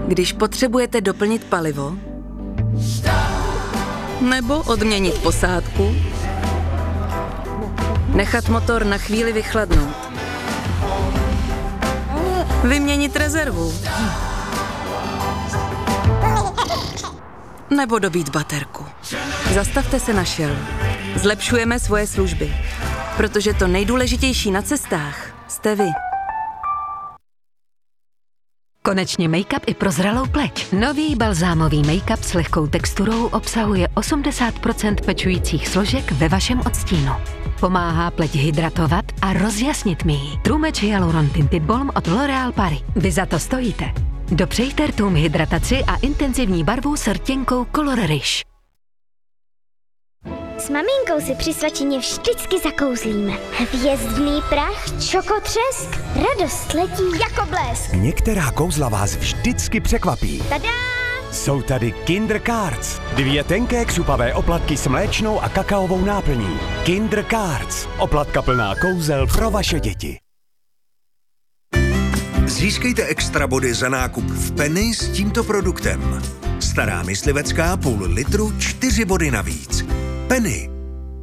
Když potřebujete doplnit palivo, nebo odměnit posádku, nechat motor na chvíli vychladnout, vyměnit rezervu, nebo dobít baterku. Zastavte se na Shell. Zlepšujeme svoje služby, protože to nejdůležitější na cestách jste vy. Konečně make-up i pro zralou pleť. Nový balzámový make-up s lehkou texturou obsahuje 80% pečujících složek ve vašem odstínu. Pomáhá pleť hydratovat a rozjasnit mi ji. True Match Hyaluron Tinted Balm od L'Oréal Paris. Vy za to stojíte. Dopřejte rtům hydrataci a intenzivní barvu s rtěnkou Color Riche. S maminkou si při svačině vždycky zakouzlíme. Hvězdný prach, čokotřesk, radost letí jako blesk. Některá kouzla vás vždycky překvapí. Tada! Jsou tady Kinder Cards. 2 tenké křupavé oplatky s mléčnou a kakaovou náplní. Kinder Cards. Oplatka plná kouzel pro vaše děti. Získejte extra body za nákup v Penny s tímto produktem. Stará myslivecká půl litru 4 body navíc. Penny.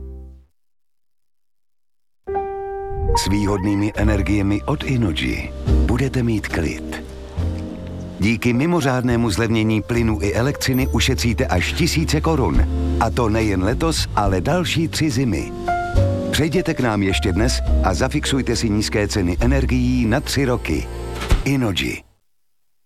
S výhodnými energiemi od Innogy budete mít klid. Díky mimořádnému zlevnění plynu i elektřiny ušetříte až 1000 korun. A to nejen letos, ale další 3 zimy. Přejděte k nám ještě dnes a zafixujte si nízké ceny energií na 3 roky. Innogy.